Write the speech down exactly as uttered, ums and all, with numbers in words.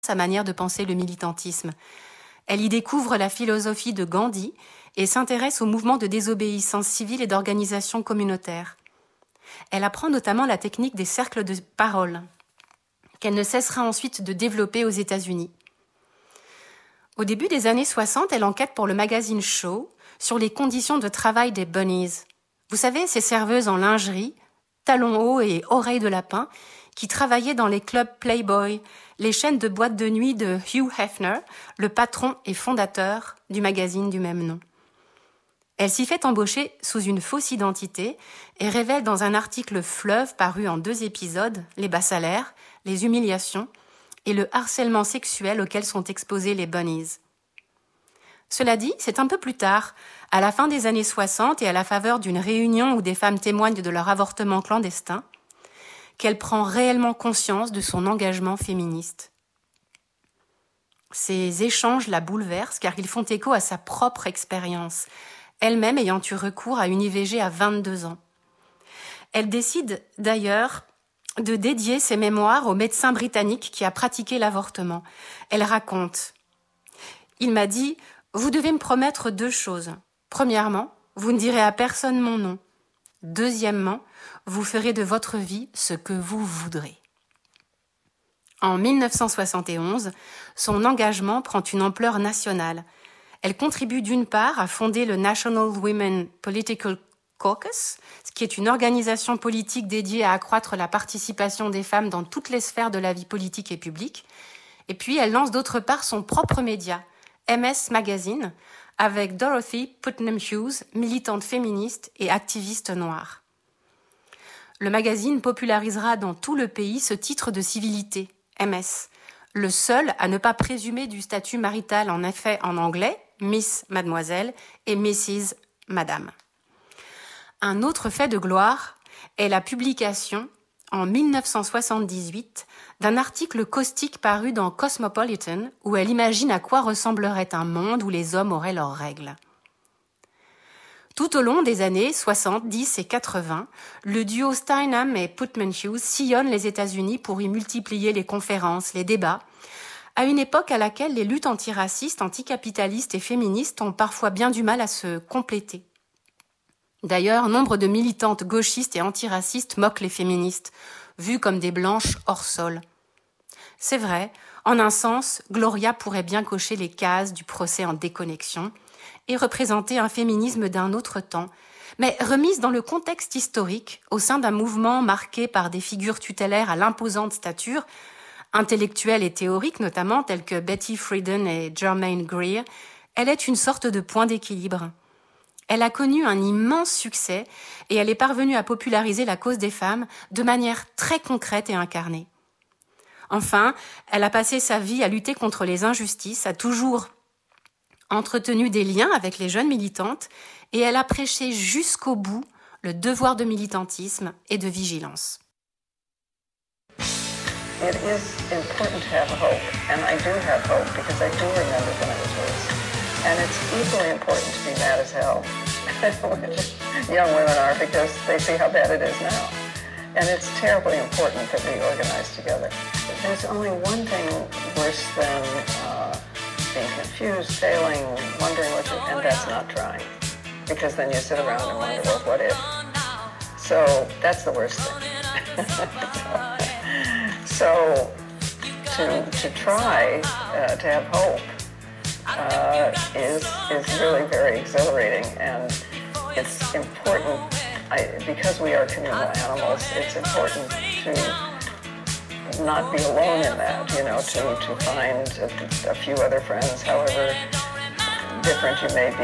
sa manière de penser le militantisme. Elle y découvre la philosophie de Gandhi et s'intéresse au mouvement de désobéissance civile et d'organisation communautaire. Elle apprend notamment la technique des cercles de parole, qu'elle ne cessera ensuite de développer aux États-Unis. Au début des années soixante, elle enquête pour le magazine Show sur les conditions de travail des bunnies. Vous savez, ces serveuses en lingerie, talons hauts et oreilles de lapin, qui travaillaient dans les clubs Playboy, les chaînes de boîtes de nuit de Hugh Hefner, le patron et fondateur du magazine du même nom. Elle s'y fait embaucher sous une fausse identité et révèle dans un article Fleuve paru en deux épisodes les bas salaires, les humiliations et le harcèlement sexuel auquel sont exposés les bunnies. Cela dit, c'est un peu plus tard, à la fin des années soixante et à la faveur d'une réunion où des femmes témoignent de leur avortement clandestin, qu'elle prend réellement conscience de son engagement féministe. Ces échanges la bouleversent car ils font écho à sa propre expérience, elle-même ayant eu recours à une I V G à vingt-deux ans. Elle décide d'ailleurs de dédier ses mémoires au médecin britannique qui a pratiqué l'avortement. Elle raconte « Il m'a dit « Vous devez me promettre deux choses. Premièrement, vous ne direz à personne mon nom. Deuxièmement, vous ferez de votre vie ce que vous voudrez. » En dix-neuf cent soixante et onze, son engagement prend une ampleur nationale. Elle contribue d'une part à fonder le National Women Political Caucus, ce qui est une organisation politique dédiée à accroître la participation des femmes dans toutes les sphères de la vie politique et publique. Et puis, elle lance d'autre part son propre média, M S Magazine, avec Dorothy Putnam Hughes, militante féministe et activiste noire. Le magazine popularisera dans tout le pays ce titre de civilité, M S, le seul à ne pas présumer du statut marital en effet en anglais, Miss Mademoiselle et Missus Madame. Un autre fait de gloire est la publication, en dix-neuf cent soixante-dix-huit, d'un article caustique paru dans Cosmopolitan où elle imagine à quoi ressemblerait un monde où les hommes auraient leurs règles. Tout au long des années soixante, dix et quatre-vingts, le duo Steinham et Putnam Hughes sillonne les États-Unis pour y multiplier les conférences, les débats, à une époque à laquelle les luttes antiracistes, anticapitalistes et féministes ont parfois bien du mal à se compléter. D'ailleurs, nombre de militantes gauchistes et antiracistes moquent les féministes, vues comme des blanches hors sol. C'est vrai, en un sens, Gloria pourrait bien cocher les cases du procès en déconnexion et représenter un féminisme d'un autre temps, mais remise dans le contexte historique, au sein d'un mouvement marqué par des figures tutélaires à l'imposante stature, intellectuelle et théorique notamment, telles que Betty Friedan et Germaine Greer, elle est une sorte de point d'équilibre. Elle a connu un immense succès et elle est parvenue à populariser la cause des femmes de manière très concrète et incarnée. Enfin, elle a passé sa vie à lutter contre les injustices, a toujours entretenu des liens avec les jeunes militantes et elle a prêché jusqu'au bout le devoir de militantisme et de vigilance. It is important to have hope, and I do have hope because I do remember when I was raised. And it's equally important to be mad as hell, which young women are because they see how bad it is now. And it's terribly important that we organize together. There's only one thing worse than uh, being confused, failing, wondering what you, and that's not trying. Because then you sit around and wonder, well, what if? So that's the worst thing. So to, to try uh, to have hope uh, is, is really very exhilarating, and it's important, I, because we are communal animals, it's important to not be alone in that, you know, to, to find a, a few other friends, however different you may be.